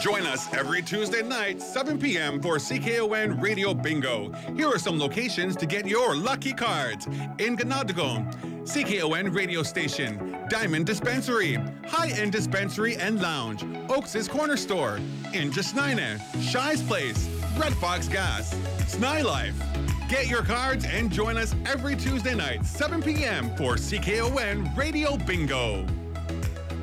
Join us every Tuesday night, 7 p.m. for CKON Radio Bingo. Here are some locations to get your lucky cards. In Ganadagon, CKON Radio Station, Diamond Dispensary, High-End Dispensary and Lounge, Oaks' Corner Store, in Jasnina, Shy's Place, Red Fox Gas, Sny Life. Get your cards and join us every Tuesday night, 7 p.m. for CKON Radio Bingo.